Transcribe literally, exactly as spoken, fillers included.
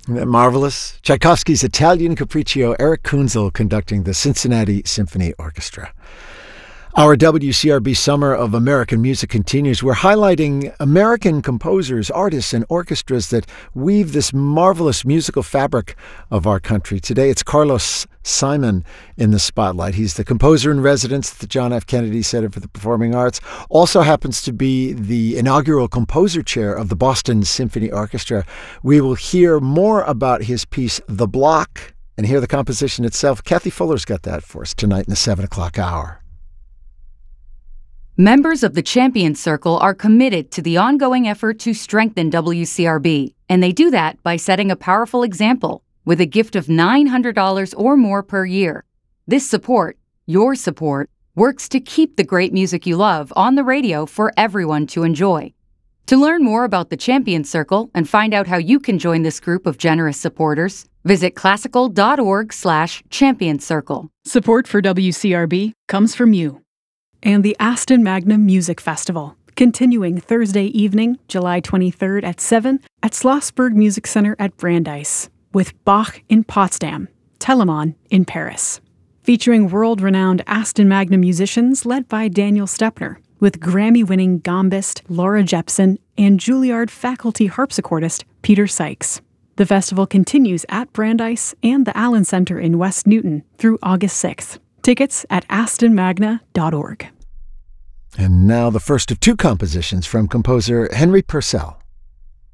Isn't that marvelous? Tchaikovsky's Italian Capriccio, Eric Kunzel conducting the Cincinnati Symphony Orchestra. Our W C R B Summer of American Music continues. We're highlighting American composers, artists, and orchestras that weave this marvelous musical fabric of our country. Today, it's Carlos Simon in the spotlight. He's the composer in residence at the John F. Kennedy Center for the Performing Arts. Also happens to be the inaugural composer chair of the Boston Symphony Orchestra. We will hear more about his piece, The Block, and hear the composition itself. Kathy Fuller's got that for us tonight in the seven o'clock hour. Members of the Champions Circle are committed to the ongoing effort to strengthen W C R B, and they do that by setting a powerful example with a gift of nine hundred dollars or more per year. This support, your support, works to keep the great music you love on the radio for everyone to enjoy. To learn more about the Champions Circle and find out how you can join this group of generous supporters, visit classical.org slash champion circle. Support for W C R B comes from you. And the Aston Magna Music Festival, continuing Thursday evening, July twenty-third at seven at Schlossberg Music Center at Brandeis, with Bach in Potsdam, Telemann in Paris. Featuring world-renowned Aston Magna musicians led by Daniel Stepner, with Grammy-winning gambist Laura Jepson and Juilliard faculty harpsichordist Peter Sykes. The festival continues at Brandeis and the Allen Center in West Newton through August sixth. Tickets at aston magna dot org. And now the first of two compositions from composer Henry Purcell.